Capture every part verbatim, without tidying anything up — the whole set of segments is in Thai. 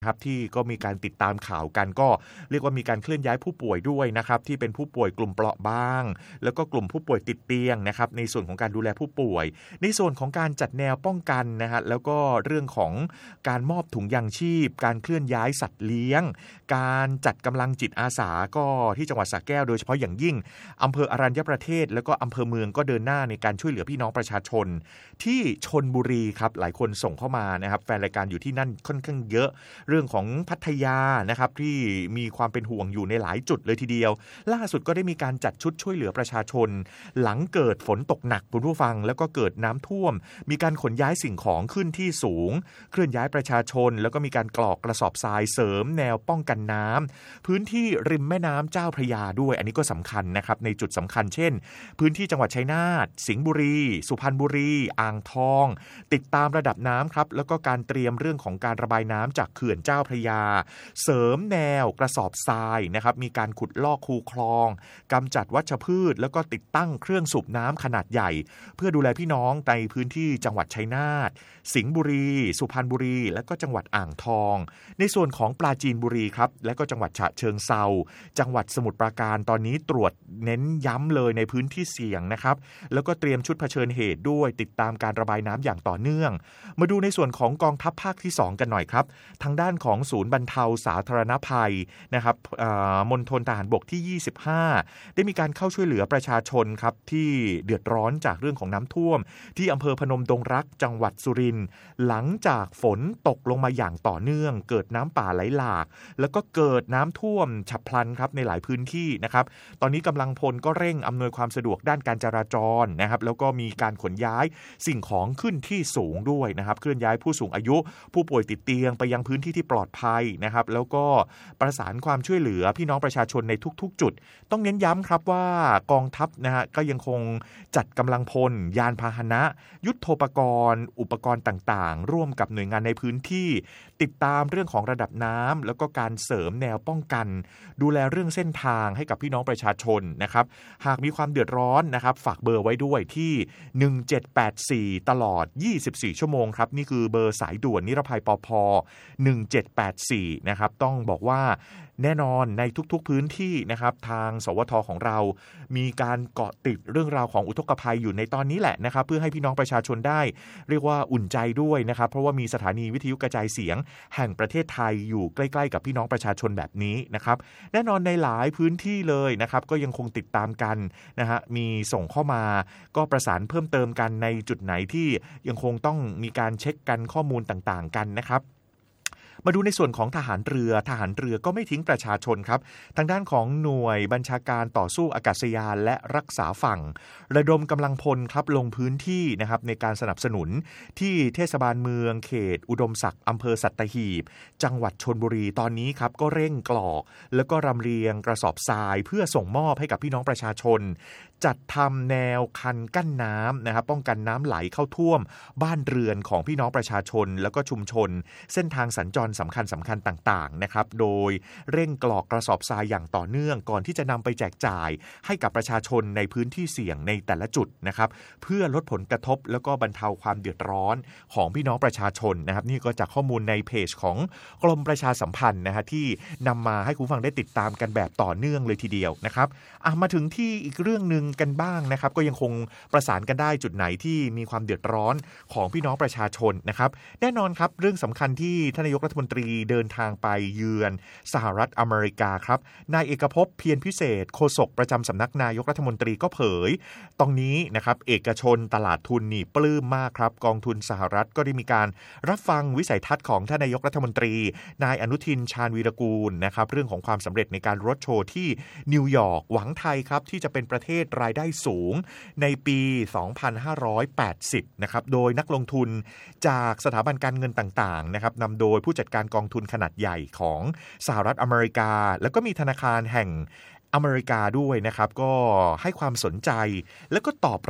ครับที่ก็มีการติดตามข่าวกันก็เรียกว่ามีการเคลื่อนย้ายผู้ป่วยด้วยนะครับที่เป็นผู้ป่วยกลุ่มเปราะบางแล้วก็กลุ่มผู้ป่วยติดเตียงนะครับในส่วนของการดูแลผู้ป่วยในส่วนของการจัดแนวป้องกันนะฮะแล้วก็เรื่องของการมอบถุงยางชีพการเคลื่อนย้ายสัตว์เลี้ยงการจัดกำลังจิตอาสาก็ที่จังหวัดสระแก้วโดยเฉพาะอย่างยิ่งอำเภออรัญญประเทศแล้วก็อำเภอเมืองก็เดินหน้าในการช่วยเหลือพี่น้องประชาชนที่ชลบุรีครับหลายคนส่งเข้ามานะครับแฟนรายการอยู่ที่นั่นค่อนข้างเยอะเรื่องของพัทยานะครับที่มีความเป็นห่วงอยู่ในหลายจุดเลยทีเดียวล่าสุดก็ได้มีการจัดชุดช่วยเหลือประชาชนหลังเกิดฝนตกหนักคุณผู้ฟังแล้วก็เกิดน้ำท่วมมีการขนย้ายสิ่งของขึ้นที่สูงเคลื่อนย้ายประชาชนแล้วก็มีการกรอกกระสอบทรายเสริมแนวป้องกันน้ำพื้นที่ริมแม่น้ำเจ้าพระยาด้วยอันนี้ก็สำคัญนะครับในจุดสำคัญเช่นพื้นที่จังหวัดชัยนาทสิงห์บุรีสุพรรณบุรีอ่างทองติดตามระดับน้ำครับแล้วก็การเตรียมเรื่องของการระบายน้ำจากเขื่อนเจ้าพระยาเสริมแนวกระสอบทรายนะครับมีการขุดลอกคูคลองกำจัดวัชพืชแล้วก็ติดตั้งเครื่องสูบน้ำขนาดใหญ่เพื่อดูแลพี่น้องในพื้นที่จังหวัดชัยนาทสิงห์บุรีสุพรรณบุรีและก็จังหวัดอ่างทองในส่วนของปราจีนบุรีครับและก็จังหวัดฉะเชิงเทราจังหวัดสมุทรปราการตอนนี้ตรวจเน้นย้ำเลยในพื้นที่เสี่ยงนะครับแล้วก็เตรียมชุดเผชิญเหตุด้วยติดตามการระบายน้ำอย่างต่อเนื่องมาดูในส่วนของกองทัพภาคที่สองกันหน่อยครับทางด้านของศูนย์บรรเทาสาธารณภัยนะครับมณฑลทหารบกที่ยี่สิบห้าได้มีการเข้าช่วยเหลือประชาชนครับที่เดือดร้อนจากเรื่องของน้ำท่วมที่อำเภอพนมดงรักจังหวัดสุรินทร์หลังจากฝนตกลงมาอย่างต่อเนื่องเกิดน้ำป่าไหลหลากแล้วก็เกิดน้ำท่วมฉับพลันครับในหลายพื้นที่นะครับตอนนี้กำลังพลก็เร่งอำนวยความสะดวกด้านการจราจรนะครับแล้วก็มีการขนย้ายสิ่งของขึ้นที่สูงด้วยนะครับเคลื่อนย้ายผู้สูงอายุผู้ป่วยติดเตียงไปยังพื้นที่ที่ปลอดภัยนะครับแล้วก็ประสานความช่วยเหลือพี่น้องประชาชนในทุกๆจุดต้องเน้นย้ำครับว่ากองทัพนะฮะก็ยังคงจัดกำลังพลยานพาหนะยุทโธปกรณ์อุปกรณ์ต่างๆร่วมกับหน่วยงานในพื้นที่ติดตามเรื่องของระดับน้ำแล้วก็การเสริมแนวป้องกันดูแลเรื่องเส้นทางให้กับพี่น้องประชาชนนะครับหากมีความเดือดร้อนนะครับฝากเบอร์ไว้ด้วยที่หนึ่งเจ็ดแปดสี่ตลอดยี่สิบสี่ชั่วโมงครับนี่คือเบอร์สายด่วนนิรภัยปภหนึ่งเจ็ดแปดสี่นะครับต้องบอกว่าแน่นอนในทุกๆพื้นที่นะครับทางสวทของเรามีการเกาะติดเรื่องราวของอุทกภัยอยู่ในตอนนี้แหละนะครับเพื่อให้พี่น้องประชาชนได้เรียกว่าอุ่นใจด้วยนะครับเพราะว่ามีสถานีวิทยุกระจายเสียงแห่งประเทศไทยอยู่ใกล้ๆกับพี่น้องประชาชนแบบนี้นะครับแน่นอนในหลายพื้นที่เลยนะครับก็ยังคงติดตามกันนะฮะมีส่งเข้ามาก็ประสานเพิ่มเติมกันในจุดไหนที่ยังคงต้องมีการเช็คกันข้อมูลต่างๆกันนะครับมาดูในส่วนของทหารเรือทหารเรือก็ไม่ทิ้งประชาชนครับทางด้านของหน่วยบัญชาการต่อสู้อากาศยานและรักษาฝั่งระดมกำลังพลครับลงพื้นที่นะครับในการสนับสนุนที่เทศบาลเมืองเขตอุดมศักดิ์อำเภอสัตหีบจังหวัดชลบุรีตอนนี้ครับก็เร่งกรอกแล้วก็รำเรียงกระสอบทรายเพื่อส่งมอบให้กับพี่น้องประชาชนจัดทำแนวคันกั้นน้ำนะครับป้องกันน้ำไหลเข้าท่วมบ้านเรือนของพี่น้องประชาชนแล้วก็ชุมชนเส้นทางสัญจรสำคัญสำคัญต่างๆนะครับโดยเร่งกรอกกระสอบทรายอย่างต่อเนื่องก่อนที่จะนำไปแจกจ่ายให้กับประชาชนในพื้นที่เสี่ยงในแต่ละจุดนะครับเพื่อลดผลกระทบแล้วก็บรรเทาความเดือดร้อนของพี่น้องประชาชนนะครับนี่ก็จากข้อมูลในเพจของกรมประชาสัมพันธ์นะฮะที่นำมาให้คุณฟังได้ติดตามกันแบบต่อเนื่องเลยทีเดียวนะครับอ่ะมาถึงที่อีกเรื่องนึงกันบ้างนะครับก็ยังคงประสานกันได้จุดไหนที่มีความเดือดร้อนของพี่น้องประชาชนนะครับแน่นอนครับเรื่องสำคัญที่ท่านนายกรัฐมนตรีเดินทางไปเยือนสหรัฐอเมริกาครับนายเอกภพเพียรพิเศษโฆษกประจำสำนักนายกรัฐมนตรีก็เผยตรงนี้นะครับเอกชนตลาดทุนนี่ปลื้มมากครับกองทุนสหรัฐก็ได้มีการรับฟังวิสัยทัศน์ของท่านนายกรัฐมนตรีนายอนุทินชาญวีรกูลนะครับเรื่องของความสำเร็จในการรถโชว์ที่นิวยอร์กหวังไทยครับที่จะเป็นประเทศรายได้สูงในปีสองพันห้าร้อยแปดสิบนะครับโดยนักลงทุนจากสถาบันการเงินต่างๆนะครับนำโดยผู้จัดการกองทุนขนาดใหญ่ของสหรัฐอเมริกาแล้วก็มีธนาคารแห่งอเมริกาด้วยนะครับก็ให้ความสนใจแล้วก็ตอบรับ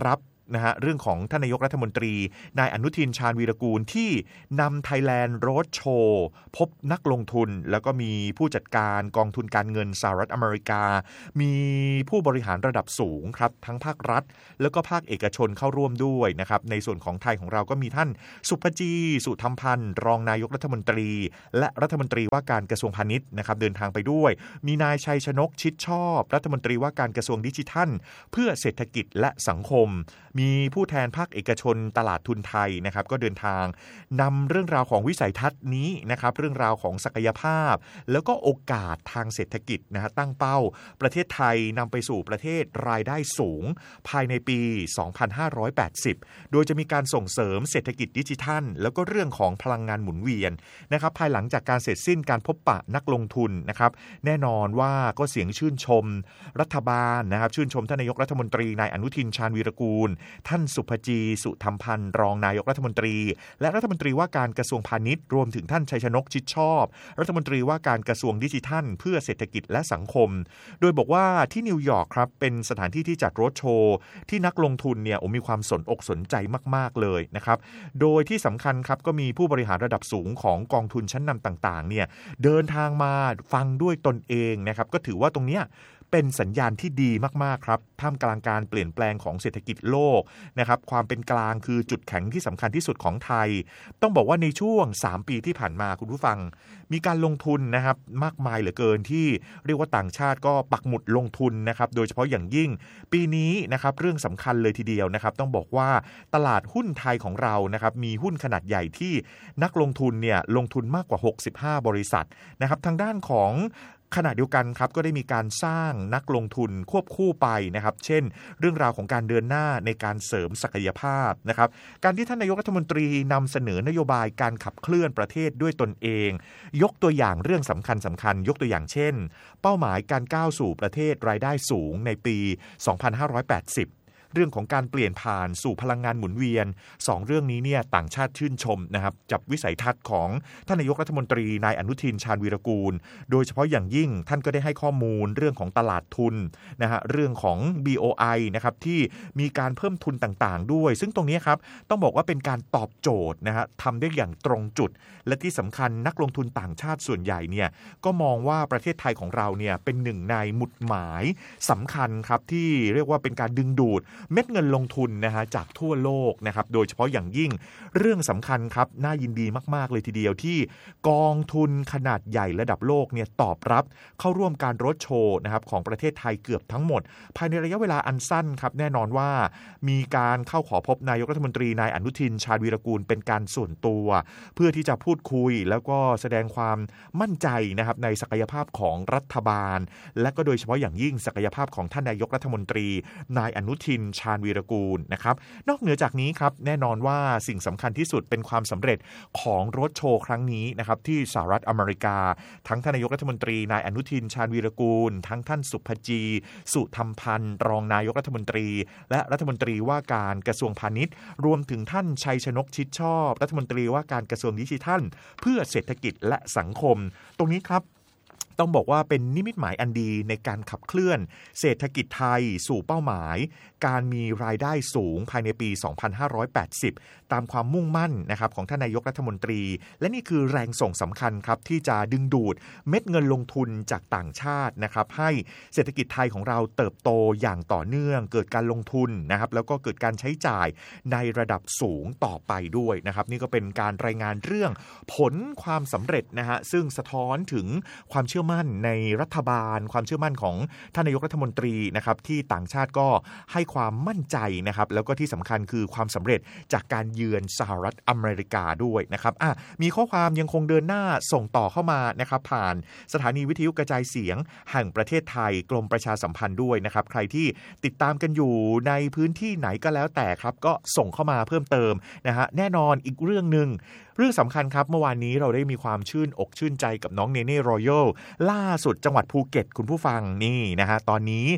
นะฮะเรื่องของท่านนายกรัฐมนตรีนายอนุทินชาญวีรกูลที่นำ Thailand Road Show พบนักลงทุนแล้วก็มีผู้จัดการกองทุนการเงินสหรัฐอเมริกามีผู้บริหารระดับสูงครับทั้งภาครัฐแล้วก็ภาคเอกชนเข้าร่วมด้วยนะครับในส่วนของไทยของเราก็มีท่านสุภจีสุธรรมพันธ์รองนายกรัฐมนตรีและรัฐมนตรีว่าการกระทรวงพาณิชย์นะครับเดินทางไปด้วยมีนายชัยชนกชิดชอบรัฐมนตรีว่าการกระทรวงดิจิทัลเพื่อเศรษฐกิจและสังคมมีผู้แทนภาคเอกชนตลาดทุนไทยนะครับก็เดินทางนำเรื่องราวของวิสัยทัศน์นี้นะครับเรื่องราวของศักยภาพแล้วก็โอกาสทางเศรษฐกิจนะฮะตั้งเป้าประเทศไทยนำไปสู่ประเทศรายได้สูงภายในปีสองพันห้าร้อยแปดสิบโดยจะมีการส่งเสริมเศรษฐกิจดิจิทัลแล้วก็เรื่องของพลังงานหมุนเวียนนะครับภายหลังจากการเสร็จสิ้นการพบปะนักลงทุนนะครับแน่นอนว่าก็เสียงชื่นชมรัฐบาลนะครับชื่นชมท่านนายกรัฐมนตรีนายอนุทินชาญวีรกูลท่านสุภจีสุธรรมพันธ์รองนายกรัฐมนตรีและรัฐมนตรีว่าการกระทรวงพาณิชย์รวมถึงท่านชัยชนกชิดชอบรัฐมนตรีว่าการกระทรวงดิจิทัลเพื่อเศรษฐกิจและสังคมโดยบอกว่าที่นิวยอร์กครับเป็นสถานที่ที่จัดโรดโชว์ที่นักลงทุนเนี่ยมีความสนอกสนใจมากๆเลยนะครับโดยที่สำคัญครับก็มีผู้บริหารระดับสูงของกองทุนชั้นนำต่างๆเนี่ยเดินทางมาฟังด้วยตนเองนะครับก็ถือว่าตรงเนี้ยเป็นสัญญาณที่ดีมากๆครับท่ามกลางการเปลี่ยนแปลงของเศรษฐกิจโลกนะครับความเป็นกลางคือจุดแข็งที่สำคัญที่สุดของไทยต้องบอกว่าในช่วงสามปีที่ผ่านมาคุณผู้ฟังมีการลงทุนนะครับมากมายเหลือเกินที่เรียกว่าต่างชาติก็ปักหมุดลงทุนนะครับโดยเฉพาะอย่างยิ่งปีนี้นะครับเรื่องสำคัญเลยทีเดียวนะครับต้องบอกว่าตลาดหุ้นไทยของเรานะครับมีหุ้นขนาดใหญ่ที่นักลงทุนเนี่ยลงทุนมากกว่าหกสิบห้าบริษัทนะครับทางด้านของขณะเดียวกันครับก็ได้มีการสร้างนักลงทุนควบคู่ไปนะครับเช่นเรื่องราวของการเดินหน้าในการเสริมศักยภาพนะครับการที่ท่านนายกรัฐมนตรีนำเสนอนโยบายการขับเคลื่อนประเทศด้วยตนเองยกตัวอย่างเรื่องสำคัญสำคัญยกตัวอย่างเช่นเป้าหมายการก้าวสู่ประเทศรายได้สูงในปีสองพันห้าร้อยแปดสิบเรื่องของการเปลี่ยนผ่านสู่พลังงานหมุนเวียนสองเรื่องนี้เนี่ยต่างชาติชื่นชมนะครับจับวิสัยทัศน์ของท่านนายกรัฐมนตรีนายอนุทินชาญวีรกูลโดยเฉพาะอย่างยิ่งท่านก็ได้ให้ข้อมูลเรื่องของตลาดทุนนะฮะเรื่องของ บี โอ ไอ นะครับที่มีการเพิ่มทุนต่างๆด้วยซึ่งตรงนี้ครับต้องบอกว่าเป็นการตอบโจทย์นะฮะทำได้อย่างตรงจุดและที่สำคัญนักลงทุนต่างชาติส่วนใหญ่เนี่ยก็มองว่าประเทศไทยของเราเนี่ยเป็นหนึ่งในหมุดหมายสำคัญครับที่เรียกว่าเป็นการดึงดูดเม็ดเงินลงทุนนะฮะจากทั่วโลกนะครับโดยเฉพาะอย่างยิ่งเรื่องสำคัญครับน่ายินดีมากๆเลยทีเดียวที่กองทุนขนาดใหญ่ระดับโลกเนี่ยตอบรับเข้าร่วมการโรดโชว์นะครับของประเทศไทยเกือบทั้งหมดภายในระยะเวลาอันสั้นครับแน่นอนว่ามีการเข้าขอพบนายกรัฐมนตรีนายอนุทินชาญวีรกูลเป็นการส่วนตัวเพื่อที่จะพูดคุยแล้วก็แสดงความมั่นใจนะครับในศักยภาพของรัฐบาลและก็โดยเฉพาะอย่างยิ่งศักยภาพของท่านนายกรัฐมนตรีนายอนุทินชาญวีรกูลนะครับนอกเหนือจากนี้ครับแน่นอนว่าสิ่งสำคัญที่สุดเป็นความสำเร็จของโรดโชว์ครั้งนี้นะครับที่สหรัฐอเมริกาทั้งท่านนายกรัฐมนตรีนายอนุทินชาญวีรกูลทั้งท่านสุภจีสุธรรมพันธ์รองนายกรัฐมนตรีและรัฐมนตรีว่าการกระทรวงพาณิชย์รวมถึงท่านชัยชนกชิดชอบรัฐมนตรีว่าการกระทรวงดิจิทัลเพื่อเศรษฐกิจและสังคมตรงนี้ครับต้องบอกว่าเป็นนิมิตหมายอันดีในการขับเคลื่อนเศรษฐกิจไทยสู่เป้าหมายการมีรายได้สูงภายในปีสองพันห้าร้อยแปดสิบตามความมุ่งมั่นนะครับของท่านนายกรัฐมนตรีและนี่คือแรงส่งสำคัญครับที่จะดึงดูดเม็ดเงินลงทุนจากต่างชาตินะครับให้เศรษฐกิจไทยของเราเติบโตอย่างต่อเนื่องเกิดการลงทุนนะครับแล้วก็เกิดการใช้จ่ายในระดับสูงต่อไปด้วยนะครับนี่ก็เป็นการรายงานเรื่องผลความสำเร็จนะฮะซึ่งสะท้อนถึงความเชื่อมั่นในรัฐบาลความเชื่อมั่นของท่านนายกรัฐมนตรีนะครับที่ต่างชาติก็ให้ความมั่นใจนะครับแล้วก็ที่สำคัญคือความสำเร็จจากการเยือนสหรัฐอเมริกาด้วยนะครับอ่ะมีข้อความยังคงเดินหน้าส่งต่อเข้ามานะครับผ่านสถานีวิทยุกระจายเสียงแห่งประเทศไทยกรมประชาสัมพันธ์ด้วยนะครับใครที่ติดตามกันอยู่ในพื้นที่ไหนก็แล้วแต่ครับก็ส่งเข้ามาเพิ่มเติมนะฮะแน่นอนอีกเรื่องนึงเรื่องสำคัญครับเมื่อวานนี้เราได้มีความชื่นอกชื่นใจกับน้องเนเน่รอยัลล่าสุดจังหวัดภูเก็ตคุณผู้ฟังนี่นะฮะตอนนี้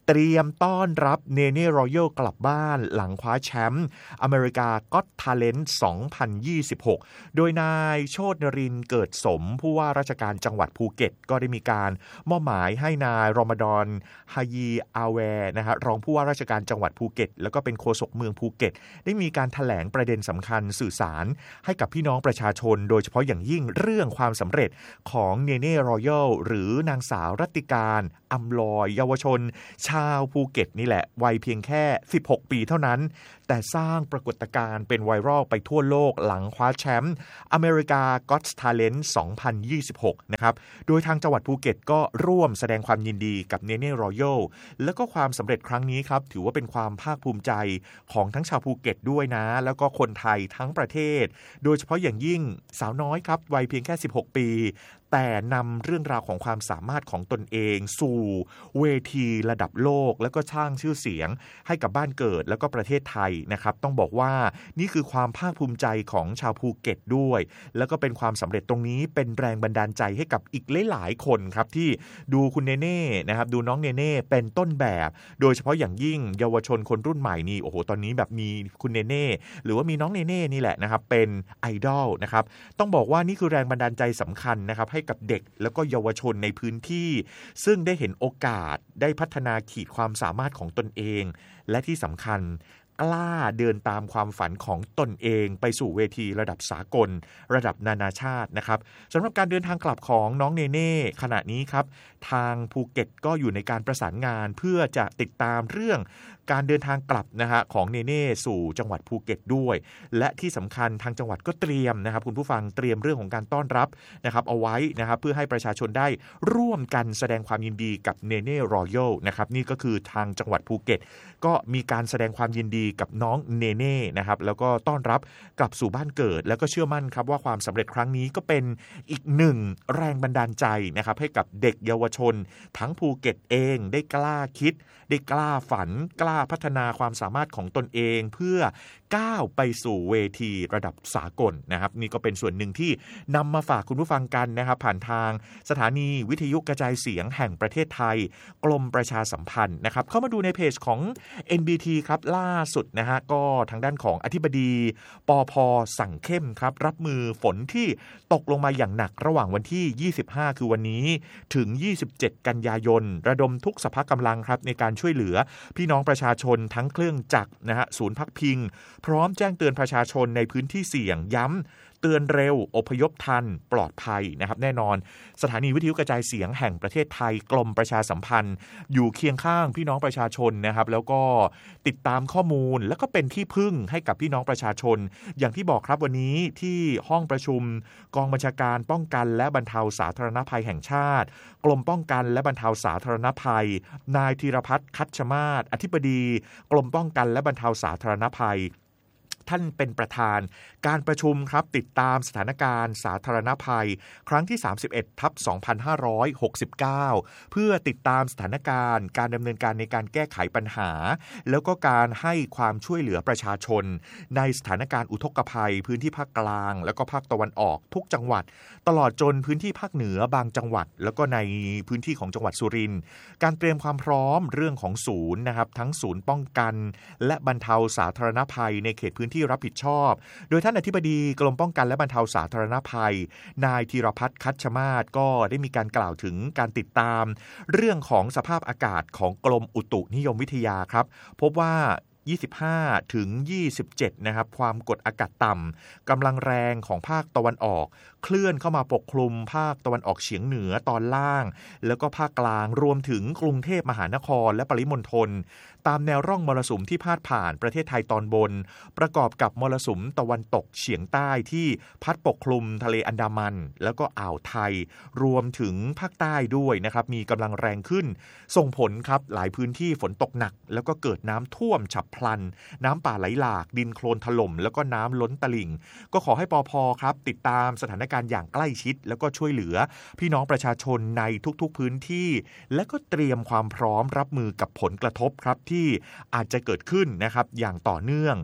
เตรียมต้อนรับเนเน่รอยัลกลับบ้านหลังคว้าแชมป์อเมริกาก็อตทาเลนต์ สองพันยี่สิบหก โดยนายโชตินรินทร์เกิดสมผู้ว่าราชการจังหวัดภูเก็ตก็ได้มีการมอบหมายให้นายรอมฎอนฮายีอาแวร์นะฮะรองผู้ว่าราชการจังหวัดภูเก็ตแล้วก็เป็นโฆษกเมืองภูเก็ตได้มีการแถลงประเด็นสำคัญสื่อสารให้กับพี่น้องประชาชนโดยเฉพาะอย่างยิ่งเรื่องความสำเร็จของเนเน่รอยัลหรือนางสาวรัตติการอำลอยเยาวชนชาวภูเก็ตนี่แหละวัยเพียงแค่สิบหกปีเท่านั้นแต่สร้างปรากฏการณ์เป็นไวรัลไปทั่วโลกหลังคว้าแชมป์อเมริกาก็อตทาเลนต์ สองพันยี่สิบหก นะครับโดยทางจังหวัดภูเก็ตก็ร่วมแสดงความยินดีกับเนเน่รอยัลแล้วก็ความสำเร็จครั้งนี้ครับถือว่าเป็นความภาคภูมิใจของทั้งชาวภูเก็ตด้วยนะแล้วก็คนไทยทั้งประเทศโดยเฉพาะอย่างยิ่งสาวน้อยครับวัยเพียงแค่สิบหกปีแต่นำเรื่องราวของความสามารถของตนเองสู่เวทีระดับโลกแล้วก็สร้างชื่อเสียงให้กับบ้านเกิดแล้วก็ประเทศไทยนะครับต้องบอกว่านี่คือความภาคภูมิใจของชาวภูเก็ตด้วยแล้วก็เป็นความสำเร็จตรงนี้เป็นแรงบันดาลใจให้กับอีกหลายๆคนครับที่ดูคุณเนเน่นะครับดูน้องเนเน่เป็นต้นแบบโดยเฉพาะอย่างยิ่งเยาวชนคนรุ่นใหม่นี่โอ้โหตอนนี้แบบมีคุณเนเน่หรือว่ามีน้องเนเน่นี่แหละนะครับเป็นไอดอลนะครับต้องบอกว่านี่คือแรงบันดาลใจสำคัญนะครับให้กับเด็กแล้วก็เยาวชนในพื้นที่ซึ่งได้เห็นโอกาสได้พัฒนาขีดความสามารถของตนเองและที่สำคัญกล้าเดินตามความฝันของตนเองไปสู่เวทีระดับสากลระดับนานาชาตินะครับสำหรับการเดินทางกลับของน้องเนเน่ขณะนี้ครับทางภูเก็ตก็อยู่ในการประสานงานเพื่อจะติดตามเรื่องการเดินทางกลับนะฮะของเนเน่สู่จังหวัดภูเก็ตด้วยและที่สำคัญทางจังหวัดก็เตรียมนะครับคุณผู้ฟังเตรียมเรื่องของการต้อนรับนะครับเอาไว้นะครับเพื่อให้ประชาชนได้ร่วมกันแสดงความยินดีกับเนเน่รอยัลนะครับนี่ก็คือทางจังหวัดภูเก็ตก็มีการแสดงความยินดีกับน้องเนเน่นะครับแล้วก็ต้อนรับกลับสู่บ้านเกิดแล้วก็เชื่อมั่นครับว่าความสำเร็จครั้งนี้ก็เป็นอีกหนึ่งแรงบันดาลใจนะครับให้กับเด็กเยาวชนทั้งภูเก็ตเองได้กล้าคิดได้กล้าฝันกล้าพัฒนาความสามารถของตนเองเพื่อก้าวไปสู่เวทีระดับสากลนะครับนี่ก็เป็นส่วนหนึ่งที่นำมาฝากคุณผู้ฟังกันนะครับผ่านทางสถานีวิทยุกระจายเสียงแห่งประเทศไทยกรมประชาสัมพันธ์นะครับเข้ามาดูในเพจของ เอ็น บี ที ครับล่าสุดนะฮะก็ทางด้านของอธิบดีปภ.สั่งเข้มครับรับมือฝนที่ตกลงมาอย่างหนักระหว่างวันที่ยี่สิบห้าคือวันนี้ถึงยี่สิบเจ็ดกันยายนระดมทุกสภากำลังครับในการช่วยเหลือพี่น้องประชาชนทั้งเครื่องจักรนะฮะศูนย์พักพิงพร้อมแจ้งเตือนประชาชนในพื้นที่เสี่ยงย้ำเตือนเร็วอพยพทันปลอดภัยนะครับแน่นอนสถานีวิทยุกระจายเสียงแห่งประเทศไทยกรมประชาสัมพันธ์อยู่เคียงข้างพี่น้องประชาชนนะครับแล้วก็ติดตามข้อมูลแล้วก็เป็นที่พึ่งให้กับพี่น้องประชาชนอย่างที่บอกครับวันนี้ที่ห้องประชุมกองบัญชาการป้องกันและบรรเทาสาธารณภัยแห่งชาติกรมป้องกันและบรรเทาสาธารณภัยนายธีรพัฒน์คัชมาศอธิบดีกรมป้องกันและบรรเทาสาธารณภัยท่านเป็นประธานการประชุมครับติดตามสถานการณ์สาธารณภัยครั้งที่ สามสิบเอ็ด ทับ สองพันห้าร้อยหกสิบเก้า เพื่อติดตามสถานการณ์การดำเนินการในการแก้ไขปัญหาแล้วก็การให้ความช่วยเหลือประชาชนในสถานการณ์อุทกภัยพื้นที่ภาคกลางแล้วก็ภาคตะวันออกทุกจังหวัดตลอดจนพื้นที่ภาคเหนือบางจังหวัดแล้วก็ในพื้นที่ของจังหวัดสุรินทร์การเตรียมความพร้อมเรื่องของศูนย์นะครับทั้งศูนย์ป้องกันและบรรเทาสาธารณภัยในเขตพื้นที่รับผิดชอบโดยท่านอธิบดีกรมป้องกันและบรรเทาสาธารณภัยนายธีรพัฒน์คัชมาศก็ได้มีการกล่าวถึงการติดตามเรื่องของสภาพอากาศของกรมอุตุนิยมวิทยาครับพบว่ายี่สิบห้าถึงยี่สิบเจ็ดนะครับความกดอากาศต่ำกำลังแรงของภาคตะวันออกเคลื่อนเข้ามาปกคลุมภาคตะวันออกเฉียงเหนือตอนล่างแล้วก็ภาคกลางรวมถึงกรุงเทพมหานครและปริมณฑลตามแนวร่องมรสุมที่พาดผ่านประเทศไทยตอนบนประกอบกับมรสุมตะวันตกเฉียงใต้ที่พัดปกคลุมทะเลอันดามันแล้วก็อ่าวไทยรวมถึงภาคใต้ด้วยนะครับมีกำลังแรงขึ้นส่งผลครับหลายพื้นที่ฝนตกหนักแล้วก็เกิดน้ำท่วมฉับพลันน้ำป่าไหลหลากดินโคลนถล่มแล้วก็น้ำล้นตลิ่งก็ขอให้ปภ.ครับติดตามสถานการณ์อย่างใกล้ชิดแล้วก็ช่วยเหลือพี่น้องประชาชนในทุกๆพื้นที่และก็เตรียมความพร้อมรับมือกับผลกระทบครับที่อาจจะเกิดขึ้นนะครับอย่างต่อเนื่อง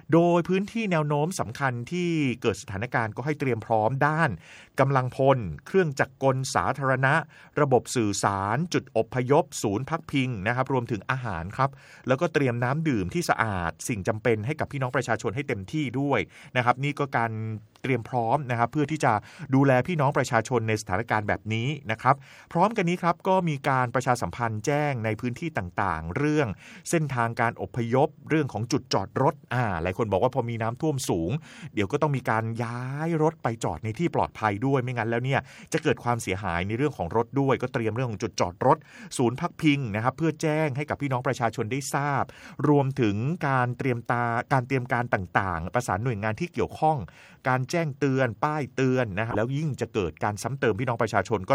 โดยพื้นที่แนวโน้มสำคัญที่เกิดสถานการณ์ก็ให้เตรียมพร้อมด้านกำลังพลเครื่องจักรกลสาธารณะระบบสื่อสารจุดอพยพศูนย์พักพิงนะครับรวมถึงอาหารครับแล้วก็เตรียมน้ำดื่มที่สะอาดสิ่งจำเป็นให้กับพี่น้องประชาชนให้เต็มที่ด้วยนะครับนี่ก็การเตรียมพร้อมนะครับเพื่อที่จะดูแลพี่น้องประชาชนในสถานการณ์แบบนี้นะครับพร้อมกันนี้ครับก็มีการประชาสัมพันธ์แจ้งในพื้นที่ต่างๆเรื่องเส้นทางการอพยพเรื่องของจุดจอดรถอ่าหลายคนบอกว่าพอมีน้ำท่วมสูงเดี๋ยวก็ต้องมีการย้ายรถไปจอดในที่ปลอดภัยด้วยไม่งั้นแล้วเนี่ยจะเกิดความเสียหายในเรื่องของรถด้วยก็เตรียมเรื่องของจุดจอดรถศูนย์พักพิงนะครับเพื่อแจ้งให้กับพี่น้องประชาชนได้ทราบรวมถึงการเตรียมตาการเตรียมการต่างๆประสานหน่วยงานที่เกี่ยวข้องการแจ้งเตือนป้ายเตือนนะครับแล้วยิ่งจะเกิดการซ้ำเติมพี่น้องประชาชนก็